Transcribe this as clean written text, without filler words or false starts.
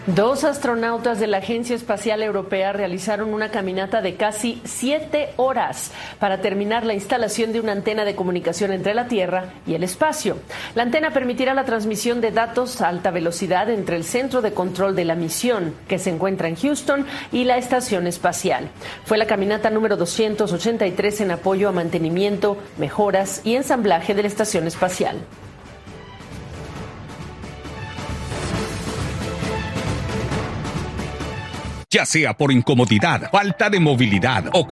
Dos astronautas de la Agencia Espacial Europea realizaron una caminata de casi 7 horas para terminar la instalación de una antena de comunicación entre la Tierra y el espacio. La antena permitirá la transmisión de datos a alta velocidad entre el centro de control de la misión, que se encuentra en Houston, y la estación espacial. Fue la caminata número 283 en apoyo a mantenimiento, mejoras y ensamblaje de la estación espacial. Ya sea por incomodidad, falta de movilidad o